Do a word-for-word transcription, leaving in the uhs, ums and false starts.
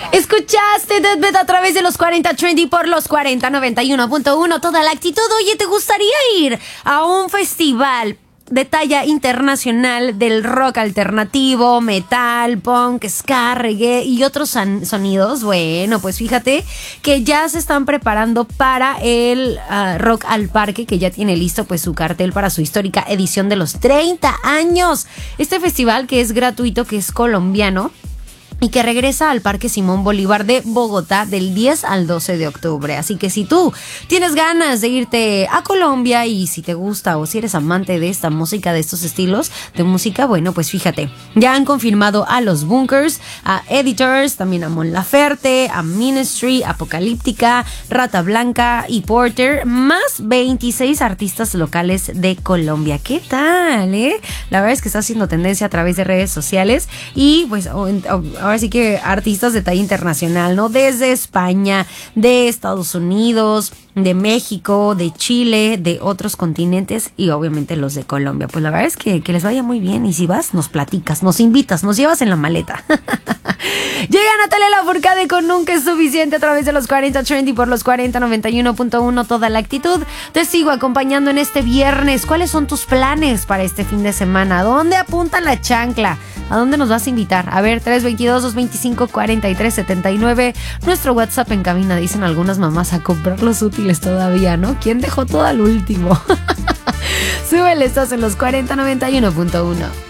Escuchaste Deathbed a través de los cuarenta Trendy por los cuarenta noventa y uno punto uno. Toda la actitud. Oye, ¿te gustaría ir a un festival de talla internacional del rock alternativo, metal, punk, ska, reggae y otros san- sonidos? Bueno, pues fíjate que ya se están preparando para el uh, Rock al Parque, que ya tiene listo pues su cartel para su histórica edición de los treinta años. Este festival, que es gratuito, que es colombiano y que regresa al Parque Simón Bolívar de Bogotá del diez al doce de octubre. Así que si tú tienes ganas de irte a Colombia y si te gusta o si eres amante de esta música, de estos estilos de música, bueno, pues fíjate, ya han confirmado a los Bunkers, a Editors, también a Mon Laferte, a Ministry, Apocalíptica, Rata Blanca y Porter, más veintiséis artistas locales de Colombia. ¿Qué tal, eh? La verdad es que está haciendo tendencia a través de redes sociales y pues oh, oh, ahora sí que artistas de talla internacional, ¿no? Desde España, de Estados Unidos, de México, de Chile, de otros continentes y obviamente los de Colombia. Pues la verdad es que, que les vaya muy bien y si vas, nos platicas, nos invitas, nos llevas en la maleta. Llega Natalia Lafourcade con Nunca es Suficiente a través de los cuarenta Trendy por los cuarenta noventa y uno punto uno. Toda la actitud. Te sigo acompañando en este viernes. ¿Cuáles son tus planes para este fin de semana? ¿A dónde apunta la chancla? ¿A dónde nos vas a invitar? A ver, tres dos dos, dos dos cinco, cuatro tres siete nueve. Nuestro WhatsApp en cabina, dicen algunas mamás, a comprar los útiles todavía, ¿no? ¿Quién dejó todo al último? Súbele, estás en los cuarenta noventa y uno punto uno.